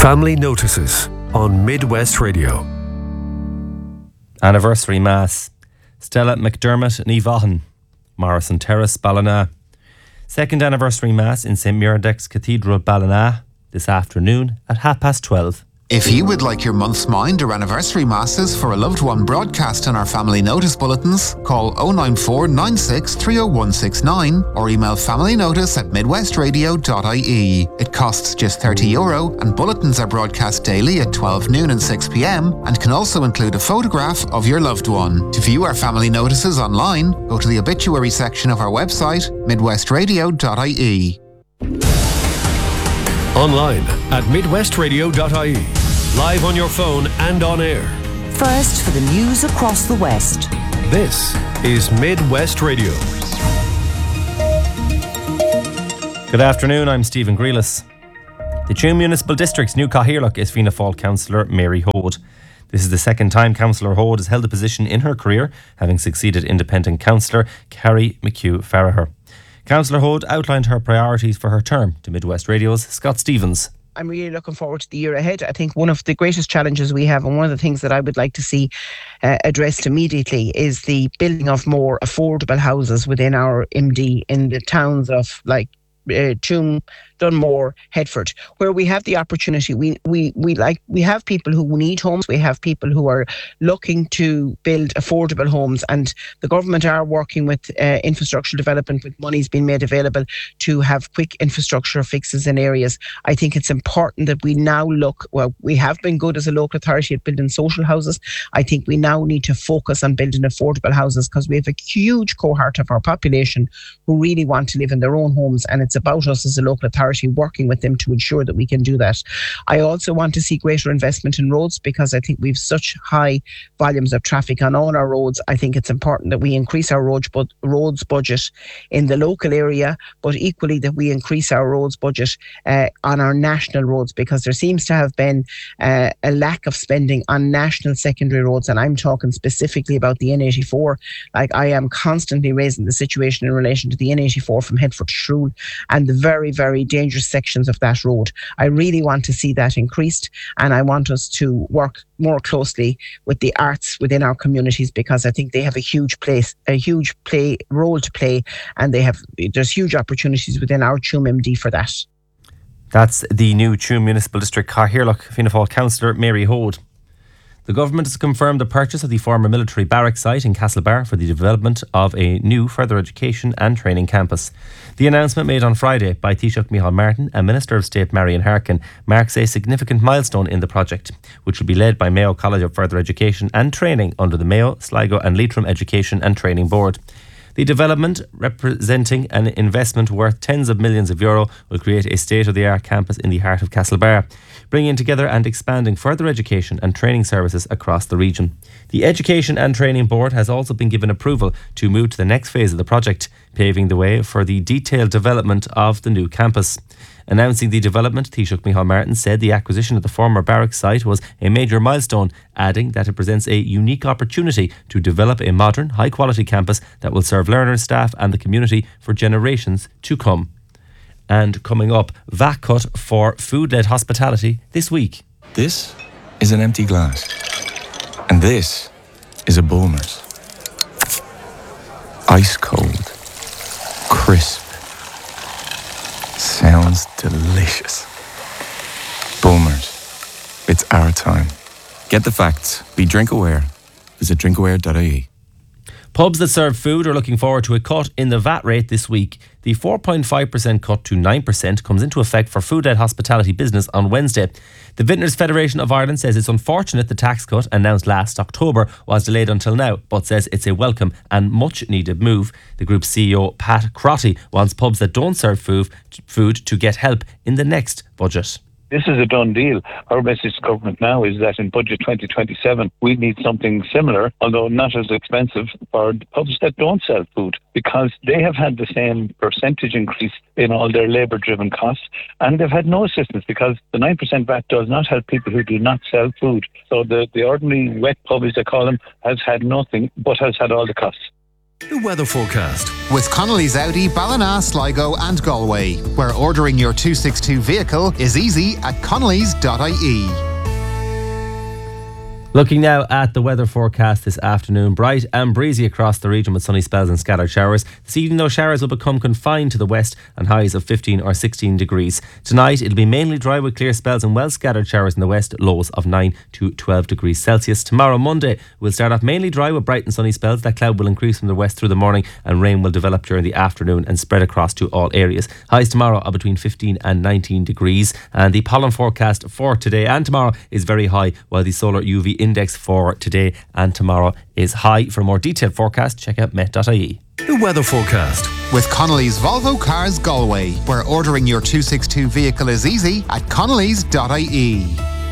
Family Notices on Midwest Radio. Anniversary Mass. Stella McDermott ní Vaughan, Morrison Terrace, Ballina. Second Anniversary Mass in St Muiredaig's Cathedral, Ballina, this afternoon at 12:30. If you would like your month's mind or anniversary masses for a loved one broadcast in our family notice bulletins, call 094 96 30169 or email familynotice@midwestradio.ie. It costs just €30 and bulletins are broadcast daily at 12 noon and 6 p.m. and can also include a photograph of your loved one. To view our family notices online, go to the obituary section of our website, midwestradio.ie. Online at midwestradio.ie. Live on your phone and on air. First for the news across the West. This is Midwest Radio. Good afternoon, I'm Stephen Grealis. The Tuam Municipal District's new Cathaoirleach is Fianna Fáil councillor Mary Hode. This is the second time Councillor Hode has held a position in her career, having succeeded independent councillor Carrie McHugh-Farragher. Councillor Hode outlined her priorities for her term to Midwest Radio's Scott Stevens. I'm really looking forward to the year ahead. I think one of the greatest challenges we have, and one of the things that I would like to see addressed immediately, is the building of more affordable houses within our MD in the towns of Tuam, Dunmore, Headford, where we have the opportunity. We have people who need homes. We have people who are looking to build affordable homes, and the government are working with infrastructure development, with monies being made available to have quick infrastructure fixes in areas. I think it's important that we now we have been good as a local authority at building social houses. I think we now need to focus on building affordable houses, because we have a huge cohort of our population who really want to live in their own homes, and it's about us as a local authority working with them to ensure that we can do that. I also want to see greater investment in roads, because I think we've such high volumes of traffic on all our roads. I think it's important that we increase our roads budget in the local area, but equally that we increase our roads budget on our national roads, because there seems to have been a lack of spending on national secondary roads, and I'm talking specifically about the N84. I am constantly raising the situation in relation to the N84 from Headford to Shrule and the very, very dangerous sections of that road. I really want to see that increased, and I want us to work more closely with the arts within our communities, because I think they have a huge role to play, and there's huge opportunities within our Tuam MD for that. That's the new Tuam Municipal District Cathaoirleach, Fianna Fáil councillor Mary Hode. The government has confirmed the purchase of the former military barracks site in Castlebar for the development of a new further education and training campus. The announcement made on Friday by Taoiseach Micheál Martin and Minister of State Marian Harkin marks a significant milestone in the project, which will be led by Mayo College of Further Education and Training under the Mayo, Sligo and Leitrim Education and Training Board. The development, representing an investment worth tens of millions of euro, will create a state-of-the-art campus in the heart of Castlebar, bringing together and expanding further education and training services across the region. The Education and Training Board has also been given approval to move to the next phase of the project, paving the way for the detailed development of the new campus. Announcing the development, Taoiseach Micheál Martin said the acquisition of the former barracks site was a major milestone, adding that it presents a unique opportunity to develop a modern, high-quality campus that will serve learners, staff and the community for generations to come. And coming up, VAT cut for food-led hospitality this week. This is an empty glass. And this is a Bulmers. Ice cold. Crisp. Sounds delicious. Bulmers. It's our time. Get the facts. Be drink aware. Visit drinkaware.ie. Pubs that serve food are looking forward to a cut in the VAT rate this week. The 4.5% cut to 9% comes into effect for food-led hospitality business on Wednesday. The Vintners Federation of Ireland says it's unfortunate the tax cut announced last October was delayed until now, but says it's a welcome and much-needed move. The group's CEO, Pat Crotty, wants pubs that don't serve food to get help in the next budget. This is a done deal. Our message to government now is that in budget 2027, we need something similar, although not as expensive, for pubs that don't sell food, because they have had the same percentage increase in all their labour-driven costs, and they've had no assistance because the 9% VAT does not help people who do not sell food. So the ordinary wet pub, as they call them, has had nothing, but has had all the costs. The weather forecast. With Connolly's Audi, Ballina, Sligo and Galway, where ordering your 262 vehicle is easy at connellys.ie. Looking now at the weather forecast this afternoon, bright and breezy across the region with sunny spells and scattered showers. This evening, though, showers will become confined to the west and highs of 15 or 16 degrees. Tonight, it'll be mainly dry with clear spells and well scattered showers in the west, lows of 9 to 12 degrees Celsius. Tomorrow, Monday, we'll start off mainly dry with bright and sunny spells. That cloud will increase from the west through the morning and rain will develop during the afternoon and spread across to all areas. Highs tomorrow are between 15 and 19 degrees. And the pollen forecast for today and tomorrow is very high, while the solar UV index for today and tomorrow is high. For a more detailed forecast, check out met.ie. The weather forecast. With Connolly's Volvo Cars Galway, where ordering your 262 vehicle is easy at connellys.ie.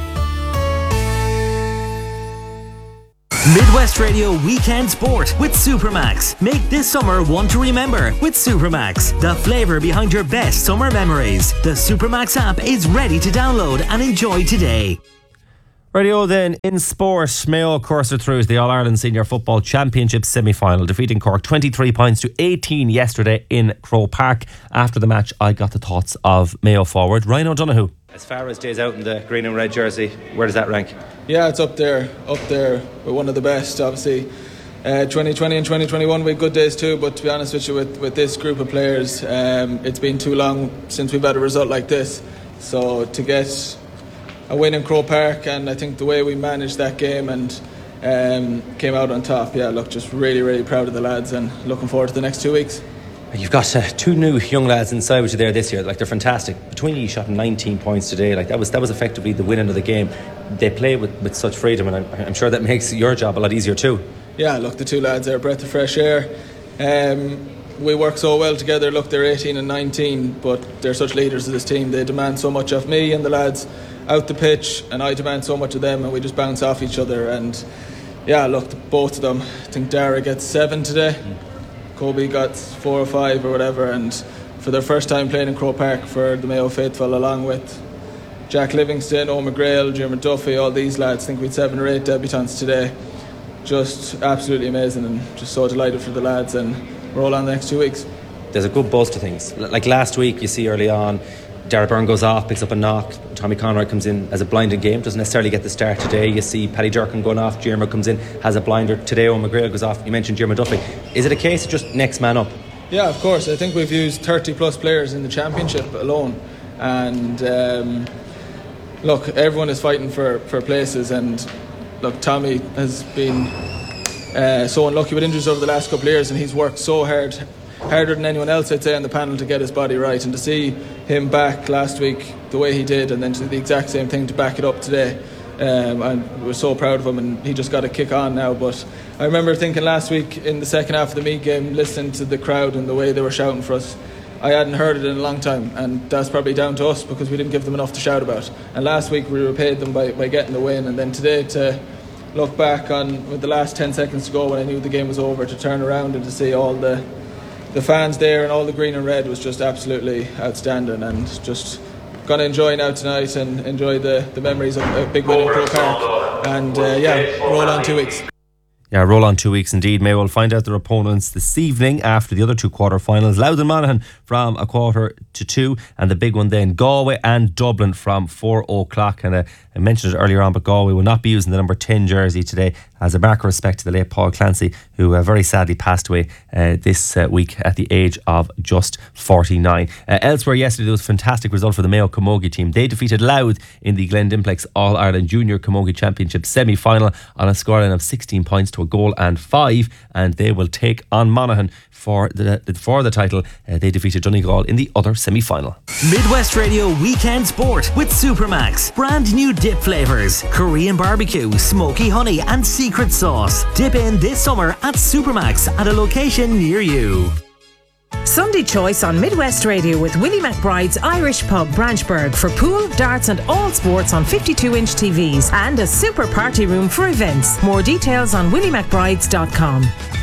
Midwest Radio Weekend Sport with Supermax. Make this summer one to remember with Supermax, the flavour behind your best summer memories. The Supermax app is ready to download and enjoy today. Radio then in sport, Mayo coursed through to the All-Ireland Senior Football Championship semi-final, defeating Cork 23 points to 18 yesterday in Croke Park. After the match, I got the thoughts of Mayo forward Ryan O'Donoghue. As far as days out in the green and red jersey, where does that rank? Yeah, it's up there with one of the best, obviously. 2020 and 2021 we had good days too, but to be honest with you, with this group of players, it's been too long since we've had a result like this. So to get a win in Croke Park, and I think the way we managed that game and came out on top, just really, really proud of the lads and looking forward to the next 2 weeks. You've got two new young lads inside with you there this year. They're fantastic. Between you shot 19 points today. That was effectively the winning of the game. They play with such freedom, and I'm sure that makes your job a lot easier too. Yeah, look, the two lads are a breath of fresh air. We work so well together. Look, they're 18 and 19, but they're such leaders of this team. They demand so much of me and the lads out the pitch, and I demand so much of them, and we just bounce off each other. And look, both of them, I think Dara gets 7 today, Kobe got 4 or 5 or whatever, and for their first time playing in Croke Park for the Mayo faithful, along with Jack Livingston, Omer Grail, Jim Duffy, all these lads, I think we had 7 or 8 debutants today. Just absolutely amazing, and just so delighted for the lads, and we're all on the next 2 weeks. There's a good buzz to things. Like last week, you see early on, Dara Byrne goes off, picks up a knock. Tommy Conroy comes in as a blinded game, doesn't necessarily get the start today. You see Paddy Durkin going off, Jeremy comes in, has a blinder. Today Omer Grail goes off. You mentioned Jeremy Duffy. Is it a case of just next man up? Yeah, of course. I think we've used 30 plus players in the championship alone, and look, everyone is fighting for places, and look, Tommy has been so unlucky with injuries over the last couple of years, and he's worked so hard, harder than anyone else, I'd say, on the panel to get his body right, and to see him back last week the way he did, and then to do the exact same thing to back it up today, and we're so proud of him, and he just got to kick on now. But I remember thinking last week in the second half of the Meath game, listening to the crowd and the way they were shouting for us, I hadn't heard it in a long time, and that's probably down to us because we didn't give them enough to shout about. And last week we repaid them by getting the win, and then today to look back on with the last 10 seconds to go when I knew the game was over, to turn around and to see all the fans there and all the green and red was just absolutely outstanding, and just going to enjoy now tonight and enjoy the memories of a big win in Croke Park, and roll on 2 weeks. Yeah, roll on 2 weeks indeed. Mayo will find out their opponents this evening after the other 2 quarter-finals. Louth Monaghan from 1:45, and the big one then, Galway and Dublin from 4 o'clock. And I mentioned it earlier on, but Galway will not be using the number 10 jersey today as a mark of respect to the late Paul Clancy, who very sadly passed away this week at the age of just 49. Elsewhere yesterday, there was a fantastic result for the Mayo Camogie team. They defeated Louth in the Glendimplex All-Ireland Junior Camogie Championship semi-final on a scoreline of 16 points to a goal and 5, and they will take on Monaghan for the title. They defeated Donegal in the other semi-final. Midwest Radio Weekend Sport with Supermax. Brand new dip flavours: Korean barbecue, smoky honey and secret sauce. Dip in this summer at Supermax at a location near you. Sunday choice on Midwest Radio with Willie McBride's Irish Pub, Branchburg, for pool, darts and all sports on 52-inch TVs, and a super party room for events. More details on williemcbrides.com.